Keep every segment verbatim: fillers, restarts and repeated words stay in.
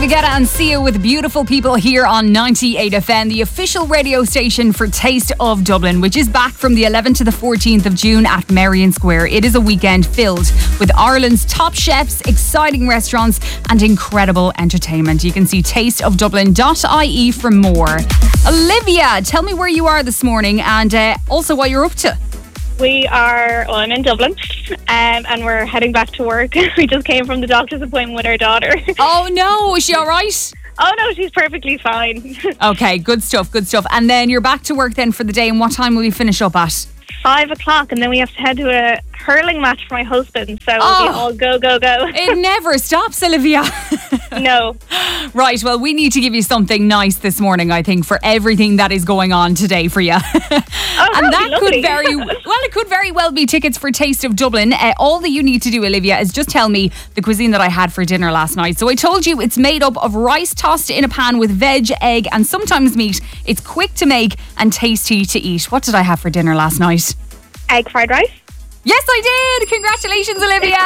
David Guetta and Sia with beautiful people here on ninety-eight F M, the official radio station for Taste of Dublin, which is back from the eleventh to the fourteenth of June at Merrion Square. It is a weekend filled with Ireland's top chefs, exciting restaurants and incredible entertainment. You can see taste of dublin dot I E for more. Olivia, tell me where you are this morning and uh, also what you're up to. We are, well, I'm in Dublin um, and we're heading back to work. We just came from the doctor's appointment with our daughter. Oh no, is she all right? Oh no, she's perfectly fine. Okay, good stuff, good stuff. And then you're back to work then for the day, and what time will you finish up at? Five o'clock, and then we have to head to a hurling match for my husband, so oh, we all go, go, go. It never stops, Olivia. No. Right, well, we need to give you something nice this morning, I think, for everything that is going on today for you. Oh, and that lovely. could very well, it could very well be tickets for Taste of Dublin. Uh, all that you need to do, Olivia, is just tell me the cuisine that I had for dinner last night. So I told you it's made up of rice tossed in a pan with veg, egg, and sometimes meat. It's quick to make and tasty to eat. What did I have for dinner last night? Egg fried rice. Yes, I did. Congratulations,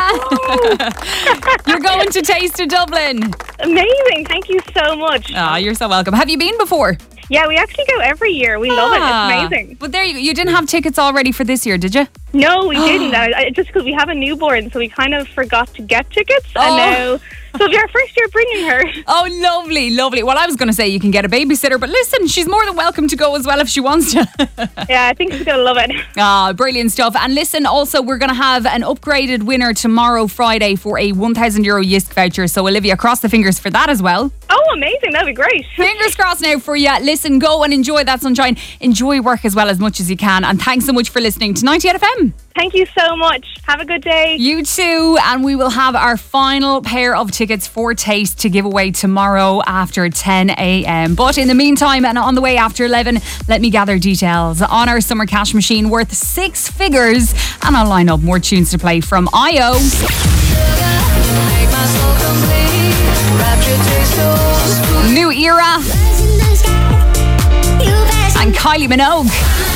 Olivia. You're going to Taste of Dublin. Amazing. Thank you so much. Ah, you're so welcome. Have you been before? Yeah, we actually go every year. We love ah, it. It's amazing. But there you go. You didn't have tickets already for this year, did you? No, we didn't. I, I, just because we have a newborn, so we kind of forgot to get tickets. Oh. And now, so it'll be our first year bringing her. Oh, lovely, lovely. Well, I was going to say you can get a babysitter, but listen, she's more than welcome to go as well if she wants to. Yeah, I think she's going to love it. Ah, brilliant stuff. And listen, also, we're going to have an upgraded winner tomorrow, Friday, for a one thousand euro Jysk voucher. So, Olivia, cross the fingers for that as well. Oh, amazing. That'd be great. Fingers crossed now for you. Listen, go and enjoy that sunshine. Enjoy work as well as much as you can. And thanks so much for listening to ninety-eight F M. Thank you so much. Have a good day. You too. And we will have our final pair of tickets for Taste to give away tomorrow after ten a.m. But in the meantime, and on the way after eleven, let me gather details on our summer cash machine worth six figures. And I'll line up more tunes to play from I O. New Era. And Kylie Minogue.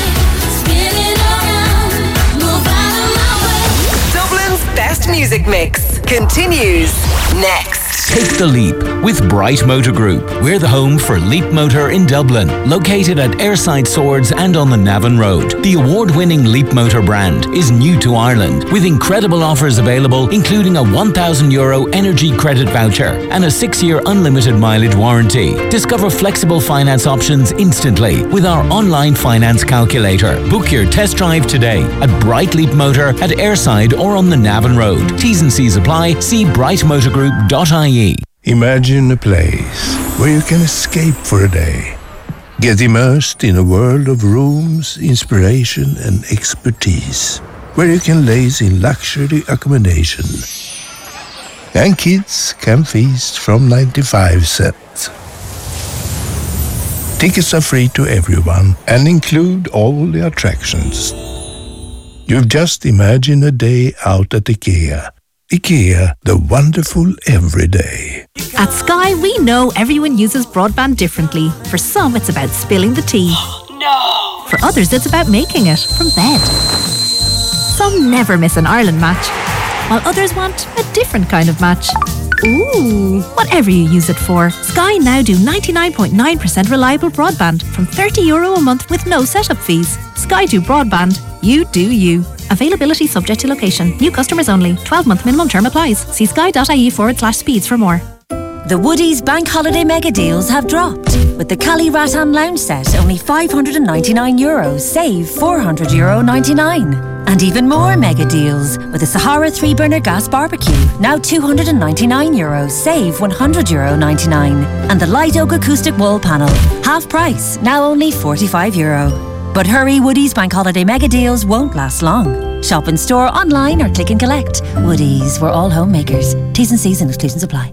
Dublin's best music mix continues next. Take the leap with Bright Motor Group. We're the home for Leap Motor in Dublin, located at Airside Swords and on the Navan Road. The award-winning Leap Motor brand is new to Ireland, with incredible offers available, including a one thousand euro energy credit voucher and a six-year unlimited mileage warranty. Discover flexible finance options instantly with our online finance calculator. Book your test drive today at Bright Leap Motor at Airside or on the Navan Road. T's and C's apply. See bright motor group dot I E. Imagine a place where you can escape for a day. Get immersed in a world of rooms, inspiration and expertise. Where you can laze in luxury accommodation. And kids can feast from ninety-five cents. Tickets are free to everyone and include all the attractions. You've just imagined a day out at IKEA. IKEA, the wonderful everyday. At Sky, we know everyone uses broadband differently. For some, it's about spilling the tea. No! For others, it's about making it from bed. Some never miss an Ireland match, while others want a different kind of match. Ooh! Whatever you use it for, Sky now do ninety-nine point nine percent reliable broadband from thirty euro a month with no setup fees. Sky do broadband. You do you. Availability subject to location. New customers only. twelve month minimum term applies. See sky.ie forward slash speeds for more. The Woodies Bank Holiday Mega Deals have dropped. With the Cali Rattan Lounge Set, only five hundred ninety-nine euros, save four hundred euro ninety-nine. And even more mega deals with the Sahara three burner gas barbecue, now two hundred ninety-nine euros, save one hundred euro ninety-nine. And the Light Oak Acoustic Wall Panel, half price, now only forty-five euro. But hurry, Woodies Bank Holiday Mega Deals won't last long. Shop in store, online or click and collect. Woodies, we're all homemakers. T's and C's and exclusions apply.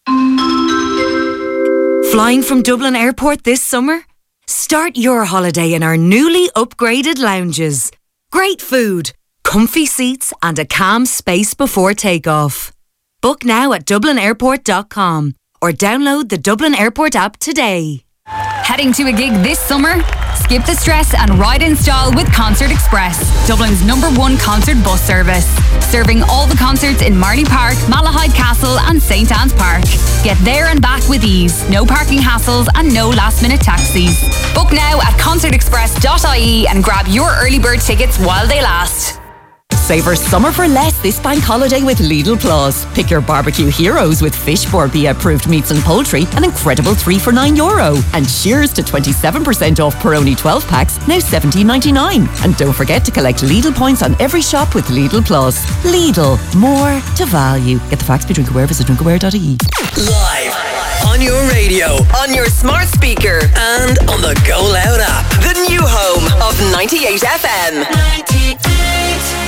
Flying from Dublin Airport this summer? Start your holiday in our newly upgraded lounges. Great food, comfy seats and a calm space before takeoff. Book now at dublin airport dot com or download the Dublin Airport app today. Heading to a gig this summer? Skip the stress and ride in style with Concert Express, Dublin's number one concert bus service. Serving all the concerts in Marley Park, Malahide Castle and St Anne's Park. Get there and back with ease. No parking hassles and no last minute taxis. Book now at concert express dot I E and grab your early bird tickets while they last. Savor summer for less this bank holiday with Lidl Plus. Pick your barbecue heroes with Fishboard approved meats and poultry, an incredible three for nine euro. And cheers to twenty-seven percent off Peroni twelve packs, now seventeen ninety-nine. And don't forget to collect Lidl points on every shop with Lidl Plus. Lidl, more to value. Get the facts, be drink aware, visit drinkaware dot I E. Live on your radio, on your smart speaker, and on the Go Loud app. The new home of ninety-eight F M. ninety-eight.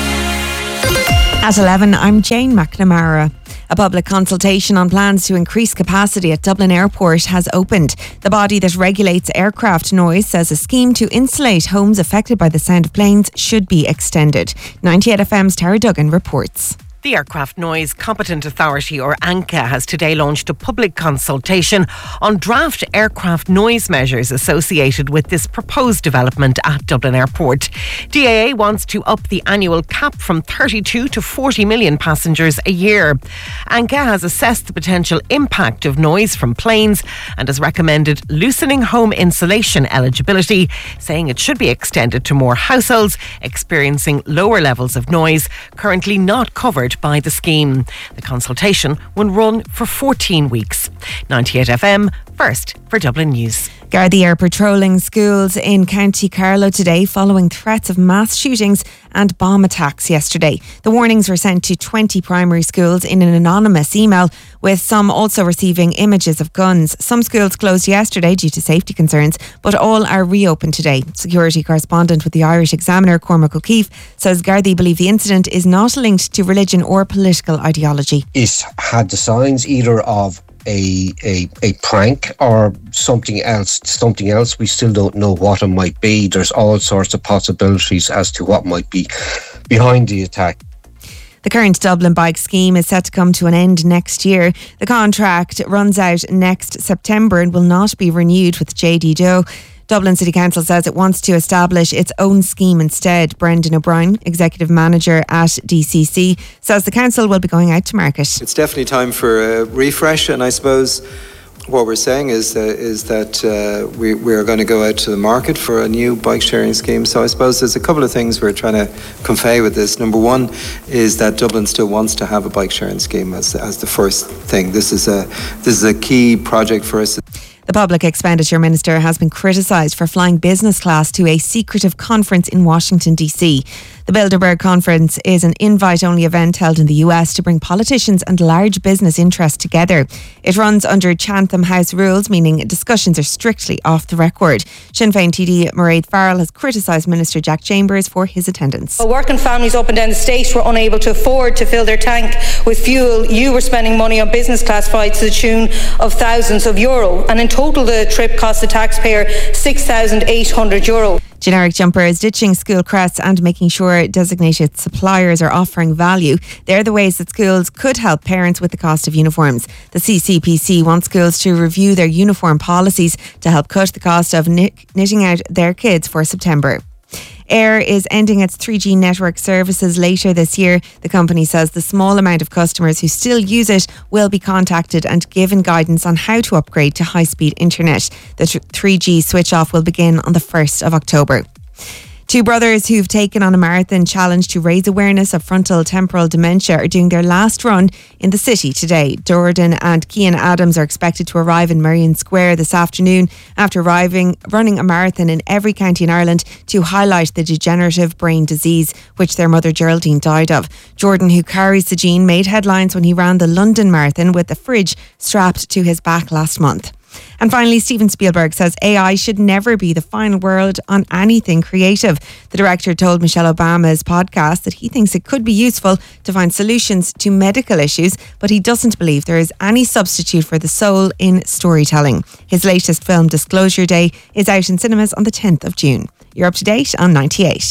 At eleven, I'm Jane McNamara. A public consultation on plans to increase capacity at Dublin Airport has opened. The body that regulates aircraft noise says a scheme to insulate homes affected by the sound of planes should be extended. ninety-eight F M's Tara Duggan reports. The Aircraft Noise Competent Authority, or ANCA, has today launched a public consultation on draft aircraft noise measures associated with this proposed development at Dublin Airport. D A A wants to up the annual cap from thirty-two to forty million passengers a year. ANCA has assessed the potential impact of noise from planes and has recommended loosening home insulation eligibility, saying it should be extended to more households experiencing lower levels of noise, currently not covered by the scheme. The consultation will run for fourteen weeks. ninety-eight F M, first for Dublin News. Gardaí are patrolling schools in County Carlow today following threats of mass shootings and bomb attacks yesterday. The warnings were sent to twenty primary schools in an anonymous email, with some also receiving images of guns. Some schools closed yesterday due to safety concerns, but all are reopened today. Security correspondent with the Irish Examiner, Cormac O'Keefe, says Gardaí believe the incident is not linked to religion or political ideology. It had the signs either of A, a a prank or something else something else we still don't know what it might be. There's all sorts of possibilities as to what might be behind the attack. The current Dublin bike scheme is set to come to an end next year. The contract runs out next September and will not be renewed with J D Doe. Dublin City Council says it wants to establish its own scheme instead. Brendan O'Brien, Executive Manager at D C C, says the council will be going out to market. It's definitely time for a refresh, and I suppose what we're saying is, uh, is that uh, we, we're going to go out to the market for a new bike sharing scheme. So I suppose there's a couple of things we're trying to convey with this. Number one is that Dublin still wants to have a bike sharing scheme as, as the first thing. This is a this is a key project for us. The Public Expenditure Minister has been criticised for flying business class to a secretive conference in Washington, D C. The Bilderberg Conference is an invite-only event held in the U S to bring politicians and large business interests together. It runs under Chatham House rules, meaning discussions are strictly off the record. Sinn Féin T D Mairead Farrell has criticised Minister Jack Chambers for his attendance. Well, working families up and down the state were unable to afford to fill their tank with fuel. You were spending money on business class flights to the tune of thousands of euro, and in total the trip cost the taxpayer six thousand eight hundred euro. Generic jumpers, ditching school crests and making sure designated suppliers are offering value. They're the ways that schools could help parents with the cost of uniforms. The C C P C wants schools to review their uniform policies to help cut the cost of knitting out their kids for September. Air is ending its three G network services later this year. The company says the small amount of customers who still use it will be contacted and given guidance on how to upgrade to high-speed internet. The three G switch-off will begin on the first of October. Two brothers who've taken on a marathon challenge to raise awareness of frontal temporal dementia are doing their last run in the city today. Jordan and Cian Adams are expected to arrive in Merrion Square this afternoon after arriving, running a marathon in every county in Ireland to highlight the degenerative brain disease which their mother Geraldine died of. Jordan, who carries the gene, made headlines when he ran the London Marathon with a fridge strapped to his back last month. And finally, Steven Spielberg says A I should never be the final word on anything creative. The director told Michelle Obama's podcast that he thinks it could be useful to find solutions to medical issues, but he doesn't believe there is any substitute for the soul in storytelling. His latest film, Disclosure Day, is out in cinemas on the tenth of June. You're up to date on ninety-eight.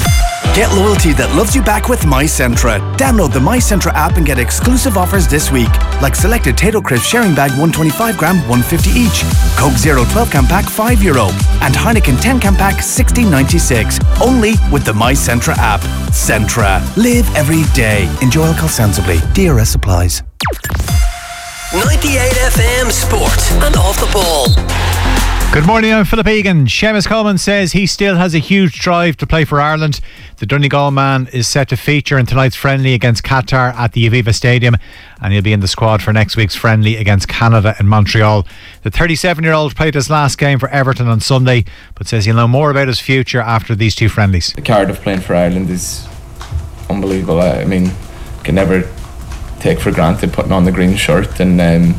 Get loyalty that loves you back with MyCentra. Download the MyCentra app and get exclusive offers this week, like selected Tato Crisp sharing bag one twenty-five gram, one fifty each, Coke Zero twelve can pack five euro, and Heineken ten can pack sixteen ninety-six. Only with the MyCentra app. Centra. Live every day. Enjoy alcohol sensibly. D R S applies. ninety-eight F M Sport and Off the Ball. Good morning, I'm Philip Egan. Seamus Coleman says he still has a huge drive to play for Ireland. The Donegal man is set to feature in tonight's friendly against Qatar at the Aviva Stadium, and he'll be in the squad for next week's friendly against Canada in Montreal. The thirty-seven-year-old played his last game for Everton on Sunday, but says he'll know more about his future after these two friendlies. The card of playing for Ireland is unbelievable. I mean, can never take for granted putting on the green shirt, and um,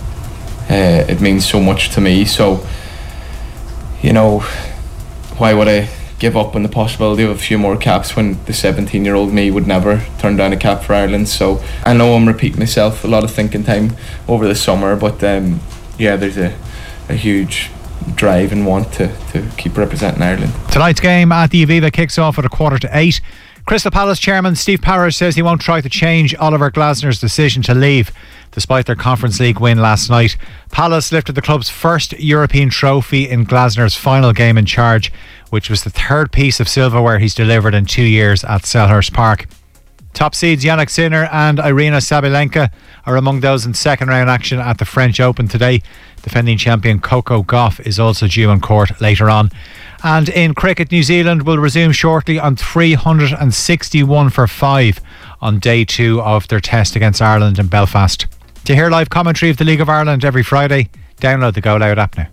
uh, it means so much to me. So, you know, why would I give up on the possibility of a few more caps when the seventeen year old me would never turn down a cap for Ireland? So I know I'm repeating myself, a lot of thinking time over the summer, but um, yeah, there's a, a huge drive and want to, to keep representing Ireland. Tonight's game at the Aviva kicks off at a quarter to eight. Crystal Palace chairman Steve Parish says he won't try to change Oliver Glasner's decision to leave despite their Conference League win last night. Palace lifted the club's first European trophy in Glasner's final game in charge, which was the third piece of silverware he's delivered in two years at Selhurst Park. Top seeds Yannick Sinner and Irina Sabalenka are among those in second round action at the French Open today. Defending champion Coco Gauff is also due in court later on. And in cricket, New Zealand will resume shortly on three hundred sixty-one for five on day two of their test against Ireland in Belfast. To hear live commentary of the League of Ireland every Friday, download the Go Loud app now.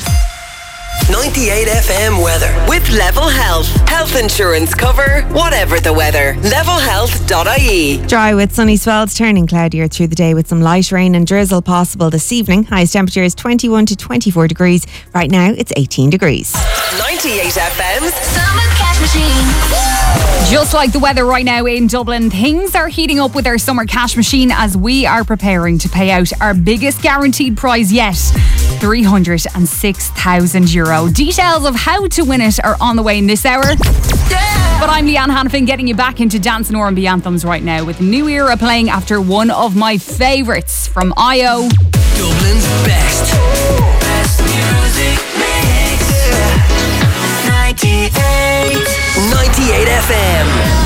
ninety-eight F M weather with Level Health. Health insurance cover, whatever the weather. level health dot I E. Dry with sunny swells, turning cloudier through the day with some light rain and drizzle possible this evening. Highest temperature is twenty-one to twenty-four degrees. Right now it's eighteen degrees. ninety-eight F M's Summer Cash Machine. Just like the weather right now in Dublin, things are heating up with our Summer Cash Machine as we are preparing to pay out our biggest guaranteed prize yet, three hundred six thousand euro. Details of how to win it are on the way in this hour. Yeah. But I'm Leanne Hannafin, getting you back into dance and R and B anthems right now with New Era playing after one of my favourites from I O. Dublin's best. Best music.